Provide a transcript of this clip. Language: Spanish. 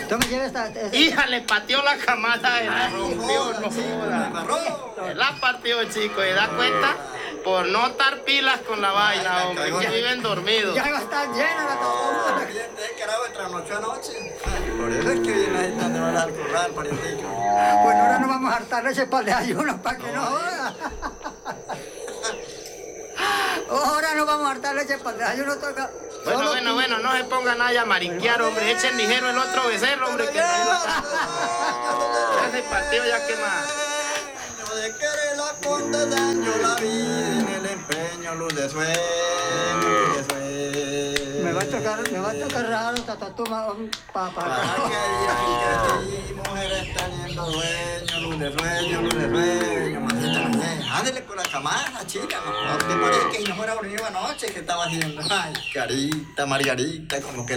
Tú me lleves esta... Hija, le pateó la camada, la rompió, no joda. La partió, chico, y da cuenta por no estar pilas con la vaina, hombre, que viven dormidos. Ya va a estar llena la toma. El carajo trasnochó anoche. Por eso es que viene ahí donde van al corral, parientico. Bueno, ahora nos vamos a hartar leche para el desayuno, para que no joda. Ahora nos vamos a hartar leche para el desayuno. Toca... Bueno, no se pongan nada a marinquear, hombre. Echen ligero el otro becerro, hombre, que no hay nada. Ya se partió, ya que más. De querer la conde daño la vida en el empeño, luz de sueño, luz de sueño. Me va a tocar raro, tatatuma, papá. Ay, mujeres teniendo dueño, luz de sueño, luz de sueño. Ándale con la camada, chica. ¿No te parece que no fuera dormido anoche que estaba haciendo? Ay, carita, Margarita, como que